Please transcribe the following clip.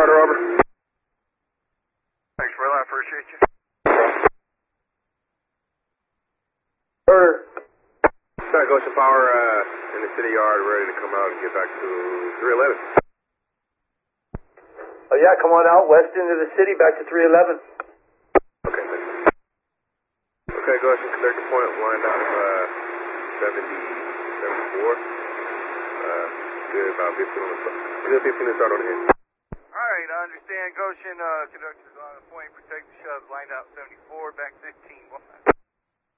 Center, over. Thanks, Will. I appreciate you. Order. Goshen Power in the city yard, ready to come out and get back to 311. Oh, yeah, come on out west into the city, back to 311. Okay, thanks. Okay, Goshen, connector point, line out of 74. Good, about 15 on the good 15 to start on the end. Alright, I understand. Goshen, conductors on the point, protect the shoves, lined out 74, back 15.